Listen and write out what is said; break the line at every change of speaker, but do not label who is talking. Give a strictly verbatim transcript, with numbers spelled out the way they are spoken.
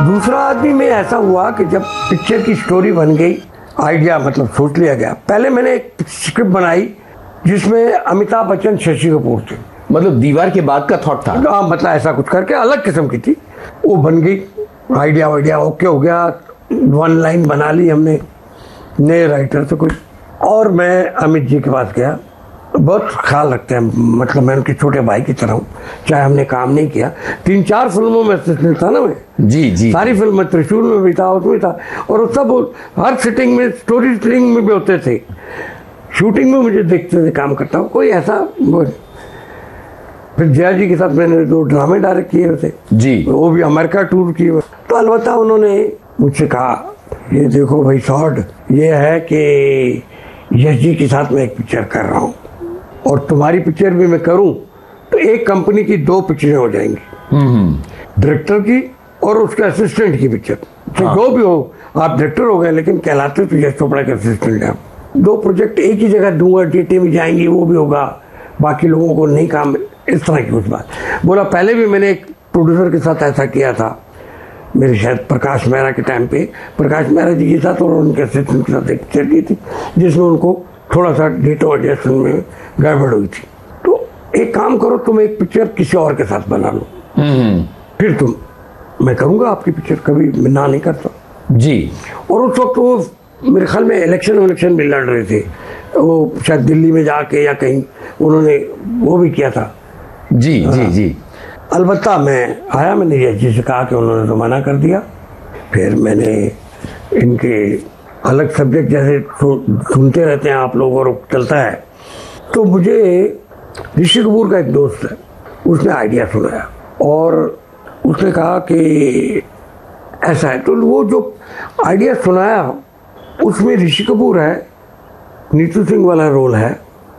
दूसरा आदमी में ऐसा हुआ कि जब पिक्चर की स्टोरी बन गई, आइडिया मतलब सोच लिया गया, पहले मैंने एक स्क्रिप्ट बनाई जिसमें अमिताभ बच्चन, शशि कपूर थे।
मतलब दीवार के बाद का थॉट था?
हाँ, मतलब ऐसा कुछ करके अलग किस्म की थी। वो बन गई, आइडिया वाइडिया ओके हो गया, वन लाइन बना ली हमने नए राइटर से कोई। और मैं अमित जी के पास गया, बहुत ख्याल रखते हैं, मतलब मैं उनके छोटे भाई की तरह हूँ, चाहे हमने काम नहीं किया। तीन चार फिल्मों में असिस्टेंट था ना मैं।
जी जी।
सारी फिल्म में, त्रिशूल में भी था, उसमें था, और सब हर सिटिंग में, स्टोरी टेलिंग में भी होते थे, शूटिंग में मुझे देखते थे काम करता हूँ, कोई ऐसा। फिर जया जी के साथ मैंने दो ड्रामे डायरेक्ट किए थे
जी,
वो भी अमेरिका टूर किए। तो अलबत्ता उन्होंने मुझसे कहा, ये देखो भाई सॉर्ड, ये है कि यश जी के साथ मैं एक पिक्चर कर रहा हूँ, और तुम्हारी पिक्चर भी मैं करूं तो एक कंपनी की दो पिक्चरें हो जाएंगी, डायरेक्टर की और उसके असिस्टेंट की पिक्चर। तो हाँ। जो भी हो, आप डायरेक्टर हो गए लेकिन कहलाते तो यश चोपड़ा के असिस्टेंट हैं। दो प्रोजेक्ट एक ही जगह दूंगा, टीटी में जाएंगी, वो भी होगा, बाकी लोगों को नहीं काम, इस तरह की कुछ बात बोला। पहले भी मैंने एक प्रोड्यूसर के साथ ऐसा किया था, मेरे शायद प्रकाश मेहरा के टाइम पे, प्रकाश मेहरा जी के साथ और उनके असिस्टेंट के साथ एक पिक्चर की थी जिसमें उनको थोड़ा सा डेटो एडजस्टमेंट में गड़बड़ हुई थी। तो एक काम करो, तुम एक पिक्चर किसी और के साथ बना लो, फिर तुम, मैं करूंगा आपकी पिक्चर, कभी मैं ना नहीं करता
जी।
और उस वक्त वो मेरे ख्याल में इलेक्शन इलेक्शन भी लड़ रहे थे, वो शायद दिल्ली में जाके या कहीं उन्होंने वो भी किया था।
जी जी जी।
अलबत्ता मैं आया, मैंने यश जी से कहा कि उन्होंने तो मना कर दिया। फिर मैंने इनके अलग सब्जेक्ट जैसे सुनते रहते हैं आप लोग और चलता है, तो मुझे ऋषि कपूर का एक दोस्त है, उसने आइडिया सुनाया और उसने कहा कि ऐसा है। तो वो जो आइडिया सुनाया उसमें ऋषि कपूर है, नीतू सिंह वाला रोल है,